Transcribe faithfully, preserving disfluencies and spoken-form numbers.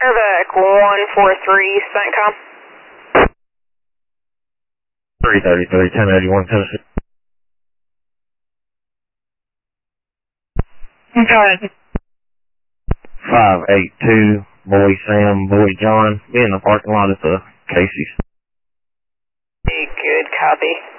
Airback one four three, CENTCOM. three thirty-three, ten eighty-one, Tennessee. Okay. five eight two, Boy Sam, Boy John. Be in the parking lot at the Casey's. Good copy.